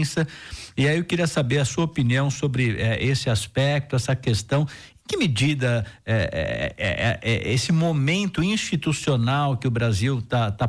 Justiça. E aí eu queria saber a sua opinião sobre esse aspecto, essa questão. Que medida esse momento institucional que o Brasil tá